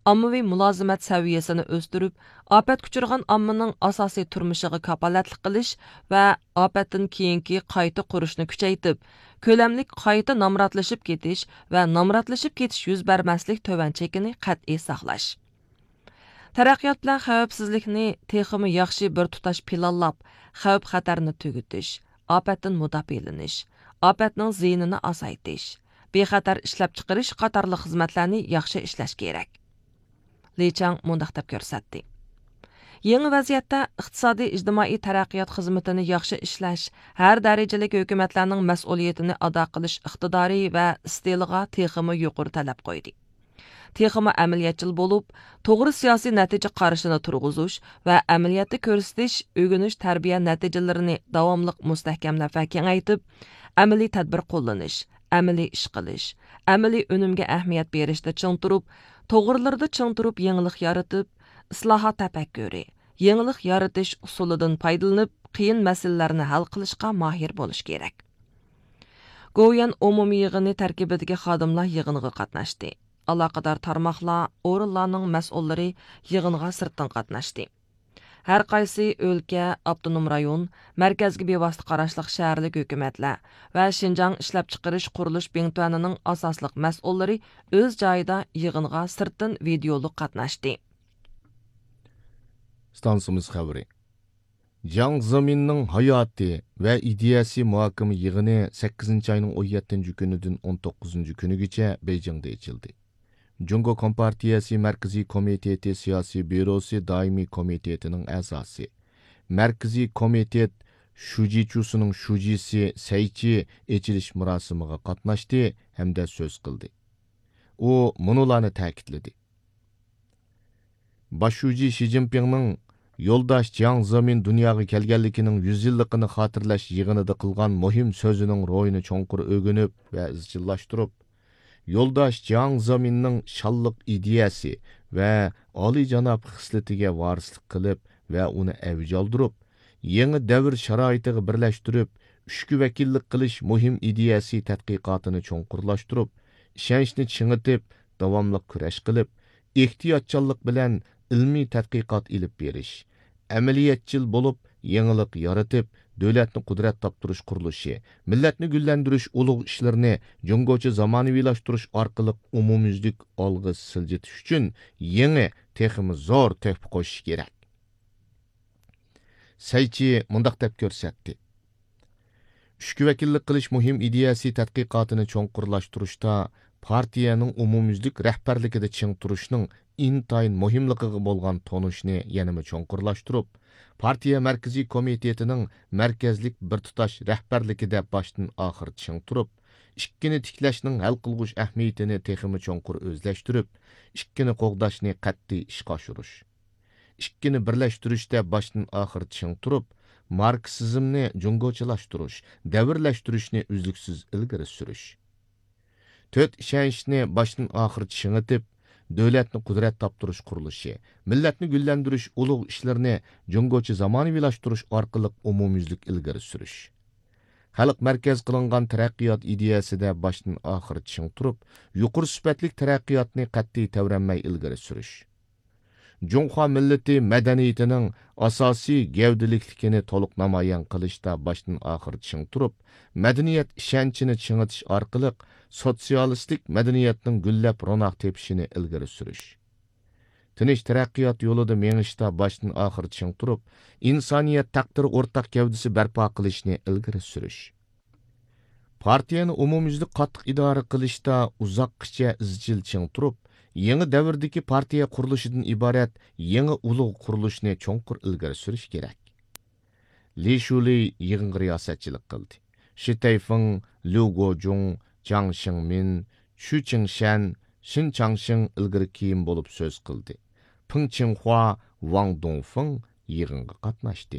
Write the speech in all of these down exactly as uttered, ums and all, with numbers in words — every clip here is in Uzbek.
ommaviy mulozimat saviyasini o'stirib, ofatga uchragan ommaning asosiy turmushiga kapolatlik qilish va ofatdan keyingi qayta qurishni kuchaytirib, ko'lamlik qayta nomratlashib ketish va nomratlashib ketish yuz bermaslik to'van chekini qat'iy saqlash. Taraqqiyot bilan xavfsizlikni texmi yaxshi bir tutash planlab, xavf xatarni tugutish, ofatdan mudofialanish, ofatning ziyinini azaytish, bexatar ishlab chiqarish qatorli xizmatlarni yaxshi ishlash kerak. Li Chang mundaq deb ko'rsatdi. Yangi vaziyatda iqtisodiy ijtimoiy taraqqiyot xizmatini yaxshi ishlash, har darajalik hukumatlarning mas'uliyatini ado qilish iqtidori va istiliga texmi yuqori talab qo'ydi. Texmi amaliyatchil bo'lib, to'g'ri siyosiy natija qarashini turg'izish va amaliyatda ko'rsatish, o'rganish tarbiya natijalarini davomli mustahkamlab va kengaytib, amaliy tadbir qo'llanish, amaliy ish qilish, amaliy unumga ahamiyat berishda ching turib, to'g'rilarda ching turib yangilik yaratib, islohot tafakkuri, yangilik yaratish usulidan foydalanib, qiyin masalalarni hal qilishga mahir bo'lish kerak. Go'yan umumiy yig'ini tarkibidagi xodimlar yig'iniga qatnashdi. Aloqador tarmoqlar, o'rinlarning mas'ullari yig'inga sirtdan qatnashdi. Har qaysi o'lka, avtonom rayon, markazga bevosita qarashliq shaharlik hukumatlar va Xinjiang ishlab chiqarish qurilish bentuvanining asosliq mas'ullari o'z joyida yig'inga sirtdan videoli qatnashdi. Stansimiz xabari. Jiang Zeminning hayoti va ideyasi muhokama yig'ini sakkizinchi oyning o'n yettinchi kunidan o'n to'qqizinchi kunigacha Beijingda ochildi. Jungo Kompartiyasi Markaziy komiteti siyosiy byurosi doimiy komitetining a'zosi, Markaziy komitet shujichusining shujisi Saychi ochilish murosimiga qatnashdi hamda so'z qildi. U munolarni ta'kidladi. Başshuji Xi Jinpingning yo'ldosh Jiang Zemin dunyoga kelganligining yuz yilligini xotirlash yig'inida qilgan muhim so'zining ro'yini cho'nqur o'rganib va izchillashtirib, yo'ldosh Jiang Zeminning shalliq ideyasi va oliyjanob xislatiga varislik qilib va uni avj oldirib, yangi davr sharoitiga birlashtirib, uchki vakillik qilish muhim ideyasi tadqiqotini cho'nqurlashtirib, ishonchni chingitib, davomli kurash qilib, ehtiyotchanlik bilan ilmiy tadqiqot ilib berish, amaliyatchil bo'lib, yangilik yaratib, davlatni qudrat toptirish qurilishi, millatni gullantirish ulug' ishlarini jungocha zamonaviylashtirish orqali umumyuzlik olg'a siljitish uchun yangi texmi zo'r tehpa qo'shish kerak. Saychi mundaq deb ko'rsatdi. Uchki vakillik qilish muhim ideyasi tadqiqotini cho'nqurlashtirishda partiyaning umumyuzlik rahbarligida ching turishning intayin muhimligiga bo'lgan tonishni yanama cho'nqurlashtirib, partiya markaziy komitetining markazlik bir tutash rahbarligida boshdan oxir ching turib, ikkini tiklashning hal qilg'uch ahamiyatini texmi cho'nqur o'zlashtirib, ikkini qo'g'dashni qat'iy ishga oshirish, ikkini birlashtirishda boshdan oxir ching turib, marksizmni jungochilashtirish, davrlashtirishni uzluksiz ilgari surish. To'rt ishonchni boshdan oxir chingitib, davlatni qudrat toptirish qurilishi, millatni gullantirish ulug' ishlarini jungocha zamonaviylashtirish orqali umumyuzlik ilgari surish. Xalq markaz qilingan taraqqiyot ideyasida boshdan oxir ching turib, yuqori sifatli taraqqiyotni qat'iy tavranmay ilgari surish. Junxo millati madaniyatining asosiy gavdalikligini to'liq namoyon qilishda boshdan oxir ching turib, madaniyat ishonchini chingitish orqali sotsialistik madaniyatning gullab ro'noq tepishini ilgari surish. Tinch taraqqiyot yo'lida mengishda boshdan oxir ching turib, insoniyat taqdiri o'rtaq gavdasi barpo qilishni ilgari surish. Partiyani umumyuzlik qattiq idora qilishda uzoqqacha izchil ching turib, yangi davrdagi partiya qurilishidan iborat yangi ulug' qurilishni cho'nqur ilgari surish kerak. Li Shuli yig'inga riyosatchilik qildi. Shi Taifeng, Liu Guozhong, Jiang Xingmin, Xu Qingshan, Xin Changxing ilgari kiyim bo'lib so'z qildi. Peng Qinghua, Wang Dongfeng yig'inga qatnashdi.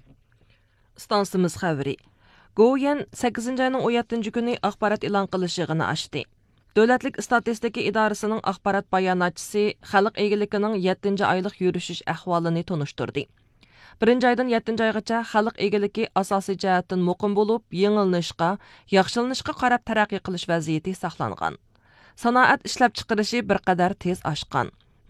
Stansimiz xabari. Go'yan sakkizinchi oyning o'n yettinchi kuni axborot e'lon qilish yig'ini ochdi. Davlatlik statistika idorasining axborot bayonotchisi xalq egilikining yettinchi oylik yurishish ahvolini tunishtirdi. birinchi oydan yettinchi oygacha xalq egiliki asosiy jihatdan muqim bo'lib, yengillanishga, yaxshilanishga qarab taraqqiy qilish vaziyati saqlangan. Sanoat ishlab chiqarishi bir qadar tez oshgan.